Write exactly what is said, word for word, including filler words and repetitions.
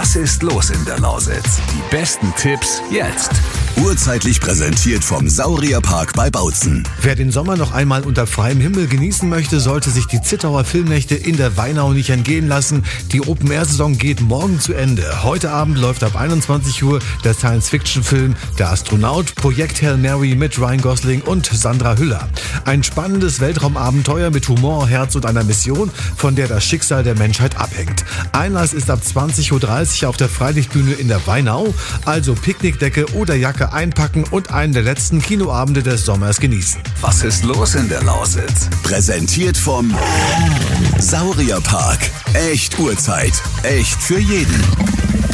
Was ist los in der Lausitz? Die besten Tipps jetzt. Urzeitlich präsentiert vom Saurierpark bei Bautzen. Wer den Sommer noch einmal unter freiem Himmel genießen möchte, sollte sich die Zittauer Filmnächte in der Weinau nicht entgehen lassen. Die Open-Air-Saison geht morgen zu Ende. Heute Abend läuft ab einundzwanzig Uhr der Science-Fiction-Film Der Astronaut, Projekt Hail Mary mit Ryan Gosling und Sandra Hüller. Ein spannendes Weltraumabenteuer mit Humor, Herz und einer Mission, von der das Schicksal der Menschheit abhängt. Einlass ist ab zwanzig Uhr dreißig auf der Freilichtbühne in der Weinau, also Picknickdecke oder Jacke einpacken und einen der letzten Kinoabende des Sommers genießen. Was ist los in der Lausitz? Präsentiert vom Saurierpark. Echt Uhrzeit. Echt für jeden.